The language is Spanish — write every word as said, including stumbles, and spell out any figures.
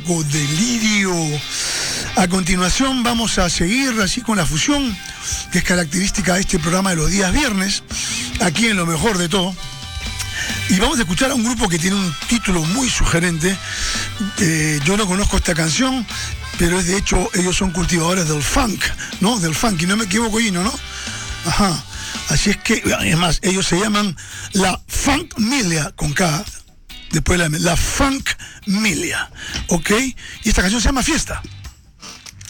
Delirio. A continuación vamos a seguir así con la fusión que es característica de este programa de los días viernes, aquí en Lo Mejor de Todo. Y vamos a escuchar a un grupo que tiene un título muy sugerente. Eh, yo no conozco esta canción, pero es de hecho, ellos son cultivadores del funk, ¿no? Del funk, y no me equivoco, Gino, ¿no? Ajá. Así es que, además, ellos se llaman La Funkmilia, con K. Después la, la Funkmilia, ¿ok? Y esta canción se llama Fiesta.